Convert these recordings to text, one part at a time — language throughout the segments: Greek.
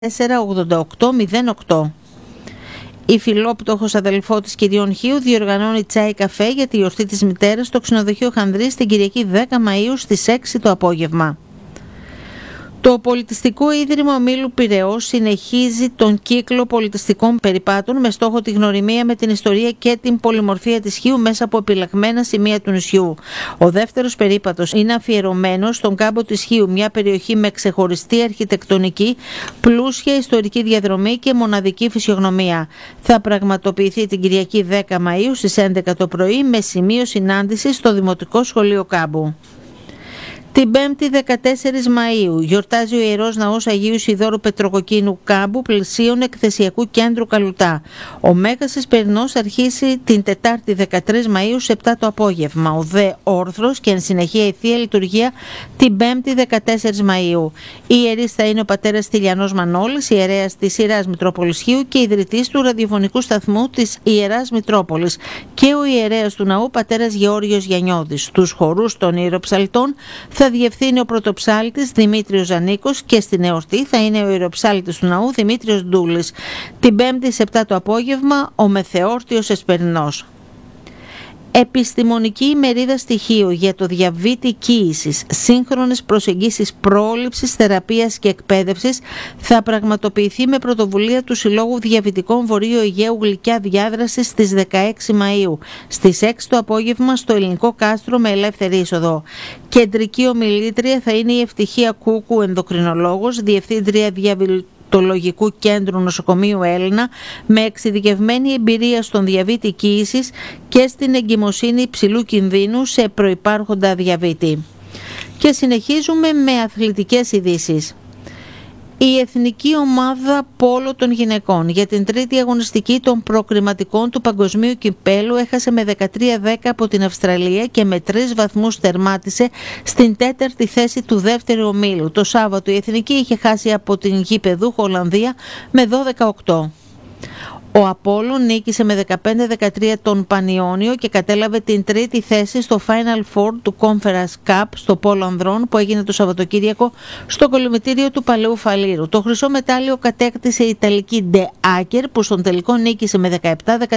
48808. Η φιλόπτωχος αδελφό της κυρίων Χίου διοργανώνει τσάι καφέ για τη γιορτή της μητέρας στο ξενοδοχείο Χανδρής την Κυριακή 10 Μαΐου στις 6 το απόγευμα. Το Πολιτιστικό Ίδρυμα Ομίλου Πειραιώς συνεχίζει τον κύκλο πολιτιστικών περιπάτων με στόχο τη γνωριμία με την ιστορία και την πολυμορφία της Χίου μέσα από επιλεγμένα σημεία του νησιού. Ο δεύτερος περίπατος είναι αφιερωμένος στον κάμπο της Χίου, μια περιοχή με ξεχωριστή αρχιτεκτονική, πλούσια ιστορική διαδρομή και μοναδική φυσιογνωμία. Θα πραγματοποιηθεί την Κυριακή 10 Μαΐου στις 11 το πρωί με σημείο συνάντησης στο Δημοτικό Σχολείο Κάμπου. Την 5η 14 Μαΐου γιορτάζει ο Ιερός Ναός Αγίου Ιδώρου Πετροκοκκίνου Κάμπου πλησίων εκθεσιακού κέντρου Καλουτά. Ο Μέγας Εσπερινός αρχίσει την Τετάρτη 13 Μαΐου σε 7 το απόγευμα. Ο δε όρθρος και εν συνεχεία η Θεία Λειτουργία την 5η 14 Μαΐου. Η ιερής θα είναι ο πατέρας Τηλιανός Μανώλης, ιερέας της Ιεράς Μητρόπολης Χίου και ιδρυτής του ραδιοφωνικού σταθμού της Ιεράς Μητρόπολης, και ο ιερέας του ναού πατέρας Γεώργιος Γιαννιώδης. Τους χορούς των ιεροψαλτών θα διευθύνει ο πρωτοψάλτης Δημήτριος Ζανίκος και στην εορτή θα είναι ο ιεροψάλτης του ναού Δημήτριος Ντούλης. Την 5η σε 7 το απόγευμα ο μεθεόρτιος Εσπερινός. Επιστημονική ημερίδα στοιχείου για το διαβήτη κύησης, σύγχρονες προσεγγίσεις πρόληψης, θεραπείας και εκπαίδευσης θα πραγματοποιηθεί με πρωτοβουλία του Συλλόγου Διαβητικών Βορείου Αιγαίου Γλυκιά Διάδρασης στις 16 Μαΐου, στις 6 το απόγευμα στο Ελληνικό Κάστρο με ελεύθερη είσοδο. Κεντρική ομιλήτρια θα είναι η Ευτυχία Κούκου, ενδοκρινολόγος, διευθύντρια Διαβητολογικού Κέντρου Νοσοκομείου Έλληνα, με εξειδικευμένη εμπειρία στον διαβήτη κύησης και στην εγκυμοσύνη υψηλού κινδύνου σε προϋπάρχοντα διαβήτη. Και συνεχίζουμε με αθλητικές ειδήσεις. Η Εθνική Ομάδα Πόλο των Γυναικών για την τρίτη αγωνιστική των προκριματικών του Παγκοσμίου Κυπέλου έχασε με 13-10 από την Αυστραλία και με 3 βαθμούς τερμάτισε στην τέταρτη θέση του δεύτερου ομίλου. Το Σάββατο η Εθνική είχε χάσει από την γηπεδούχο Ολλανδία με 12-8. Ο Απόλλων νίκησε με 15-13 τον Πανιόνιο και κατέλαβε την τρίτη θέση στο Final Four του Conference Cup στο Πόλο Ανδρών που έγινε το Σαββατοκύριακο στο κολυμβητήριο του Παλαιού Φαλήρου. Το χρυσό μετάλλιο κατέκτησε η Ιταλική Ντε Άκερ που στον τελικό νίκησε με 17-14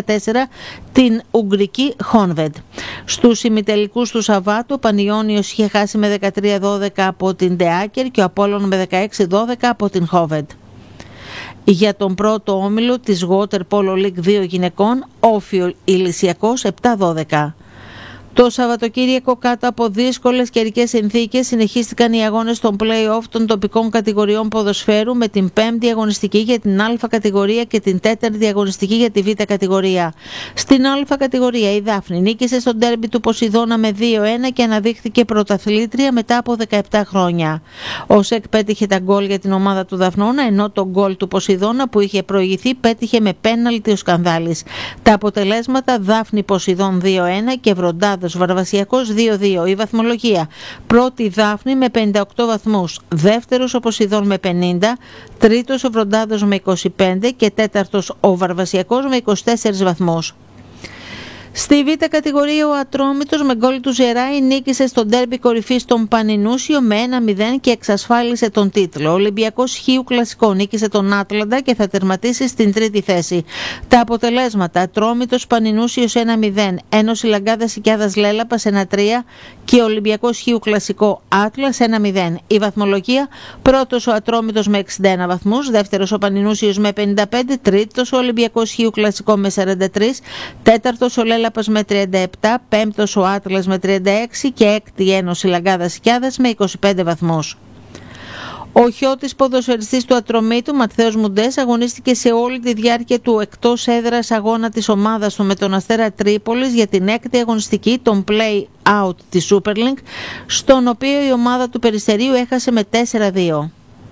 την Ουγγρική Χόνβεντ. Στους ημιτελικούς του Σαββάτου ο Πανιόνιος είχε χάσει με 13-12 από την Ντε Άκερ και ο Απόλλων με 16-12 από την Χόνβεντ. Για τον πρώτο όμιλο της Water Polo League 2 γυναικών, Όφιο Ηλυσιακός 7-12. Το Σαββατοκύριακο κάτω από δύσκολες καιρικές συνθήκες συνεχίστηκαν οι αγώνες των play-off των τοπικών κατηγοριών ποδοσφαίρου με την 5η αγωνιστική για την Α κατηγορία και την 4η αγωνιστική για τη Β κατηγορία. Στην Α κατηγορία η Δάφνη νίκησε στο ντέρμπι του Ποσειδώνα με 2-1 και αναδείχθηκε πρωταθλήτρια μετά από 17 χρόνια. Ο ΣΕΚ πέτυχε τα γκολ για την ομάδα του Δαφνώνα, ενώ το γκολ του Ποσειδώνα που είχε προηγηθεί πέτυχε με πέναλτι ο Σκανδάλης. Τα αποτελέσματα Δάφνη Ποσειδών 2-1 και Βροντάδος Βαρβασιακός 2-2. Η βαθμολογία: πρώτη Δάφνη με 58 βαθμούς, δεύτερος ο Ποσειδών με 50, τρίτος ο Βροντάδος με 25 και τέταρτος ο Βαρβασιακός με 24 βαθμούς. Στη Β κατηγορία ο Ατρόμητος με γκολ του Ζεράη νίκησε στο ντέρμπι κορυφής τον Πανινούσιο με 1-0 και εξασφάλισε τον τίτλο. Ο Ολυμπιακός Χίου Κλασικό νίκησε τον Άτλαντα και θα τερματίσει στην τρίτη θέση. Τα αποτελέσματα: Ατρόμητος Πανινούσιος 1-0, Ένωση Λαγκάδας Οικιάδας Λέλαπας 1-3 και Ολυμπιακός Χίου Κλασικό Άτλας 1-0. Η βαθμολογία: πρώτος ο Ατρόμητος με 61 βαθμούς, δεύτερος ο Πανινούσιος με 55, τρίτος ο Ολυμπιακός Χίου Κλασικό με 43, τέταρτος ο Λέλαπας με 37, πέμπτος ο Άτλας με 36 και έκτη Ένωση Λαγκάδας Οικιάδας με 25 βαθμούς. Ο χιώτης ποδοσφαιριστής του Ατρομήτου, Ματθαίος Μουντές, αγωνίστηκε σε όλη τη διάρκεια του εκτός έδρας αγώνα της ομάδας του με τον Αστέρα Τρίπολης για την έκτη αγωνιστική των play-out της Super League, στον οποίο η ομάδα του Περιστερίου έχασε με 4-2.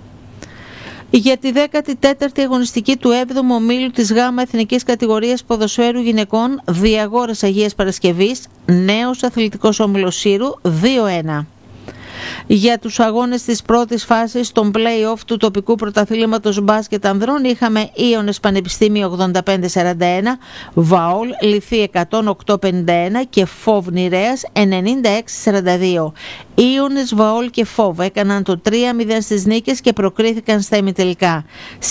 Για τη 14η αγωνιστική του 7ου ομίλου της ΓΑΜΑ Εθνικής Κατηγορίας Ποδοσφαίρου Γυναικών Διαγόρας Αγίας Παρασκευής, νέος αθλητικός όμιλος Σύρου 2-1. Για τους αγώνες της πρώτης φάσης των play-off του τοπικού πρωταθλήματος μπάσκετ ανδρών είχαμε Ίωνες Πανεπιστήμιο 85-41, Βαόλ Λυθή 108-51 και Φόβ Νηρέας 96-42. Ίωνες, Βαόλ και Φόβ έκαναν το 3-0 στις νίκες και προκρίθηκαν στα ημιτελικά.